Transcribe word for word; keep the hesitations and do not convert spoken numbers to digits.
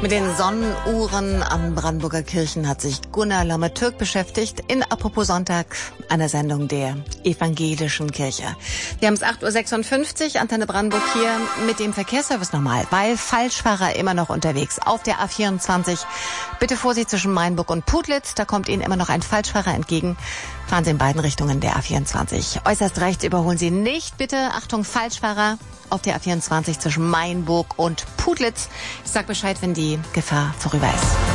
Mit den Sonnenuhren an Brandenburger Kirchen hat sich Gunnar Lomme-Türk beschäftigt in Apropos Sonntag, einer Sendung der Evangelischen Kirche. Wir haben es acht Uhr sechsundfünfzig, Antenne Brandenburg hier mit dem Verkehrsservice nochmal, weil Falschfahrer immer noch unterwegs auf der A vierundzwanzig. Bitte Vorsicht zwischen Mainburg und Putlitz, da kommt Ihnen immer noch ein Falschfahrer entgegen. Fahren Sie in beiden Richtungen der A vierundzwanzig. Äußerst rechts überholen Sie nicht, bitte, Achtung, Falschfahrer auf der A vierundzwanzig zwischen Mainburg und Putlitz. Ich sag Bescheid, wenn die Gefahr vorüber ist.